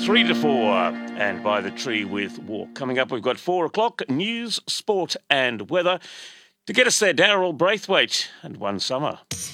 3 to 4 and By the Tree with Walk. Coming up, we've got 4 o'clock, news, sport and weather. To get us there, Daryl Braithwaite and One Summer.